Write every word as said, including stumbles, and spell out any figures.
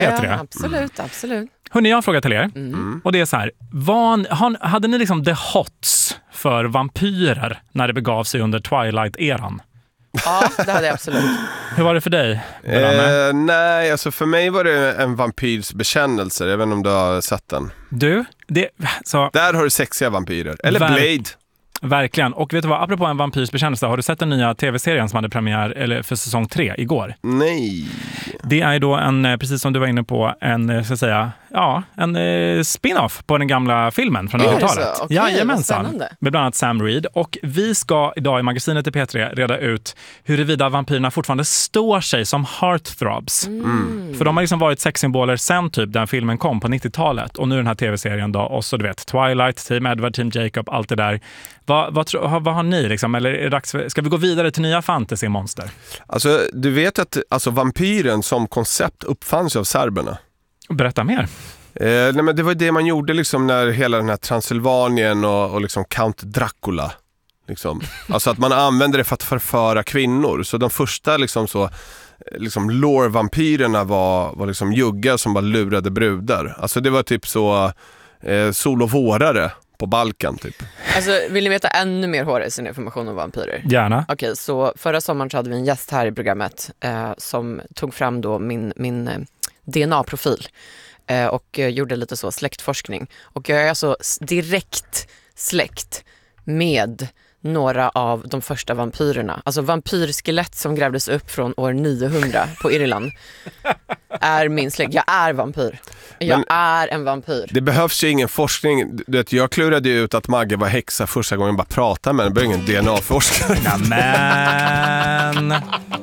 P tre. Ja, absolut, absolut. Hörrni, jag har en fråga till er. Mm. Och det är så här, vad, har, hade ni liksom the hots för vampyrer när det begav sig under Twilight-eran? Ja, det hade jag absolut. Hur var det för dig? Eh, nej, alltså för mig var det en vampyrs bekännelse. Jag vet inte om du har sett den. Du, det, så, Där har du sexiga vampyrer. Eller Ver- Blade. verkligen. Och vet du vad, apropå en vampyrs bekännelse, har du sett den nya tv-serien som hade premiär eller för säsong tre igår? Nej. Det är ju då en, precis som du var inne på, en, ska jag säga, ja, en eh, spin-off på den gamla filmen från Är det nittiotalet. så? Okej, vad Jajamensan. spännande. Med bland annat Sam Reed. Och vi ska idag i magasinet i P tre reda ut huruvida vampyrerna fortfarande står sig som heartthrobs. Mm. För de har liksom varit sexsymboler sen typ den filmen kom på nittiotalet. Och nu den här tv-serien då, och så du vet, Twilight, Team Edward, Team Jacob, allt det där. Vad, vad, tro, vad har ni liksom? Eller är det dags för, ska vi gå vidare till nya fantasy-monster? Alltså, du vet att alltså, vampyren som koncept uppfanns av serberna. Berätta mer. Eh, nej, men det var det man gjorde liksom när hela den här Transylvanien och, och liksom Count Dracula liksom. Alltså att man använde det för att förföra kvinnor. Så de första liksom så liksom lore-vampyrerna var, var liksom juggar som bara lurade brudar. Alltså det var typ så eh, sol- och vårare på Balkan typ. Alltså, vill ni veta ännu mer hårdhästinformation om vampyrer? Gärna. Okej, så förra sommaren så hade vi en gäst här i programmet eh, som tog fram då min, min eh, D N A-profil eh, och eh, gjorde lite så släktforskning. Och jag är alltså s- direkt släkt med några av de första vampyrerna. Alltså vampyrskelett som grävdes upp från år niohundra på Irland är min släkt. Jag är vampyr. Jag Men är en vampyr. det behövs ju ingen forskning. Du vet, jag klurade ju ut att Magge var häxa första gången jag bara pratade med henne. Det blev ingen D N A-forskare. Nämen!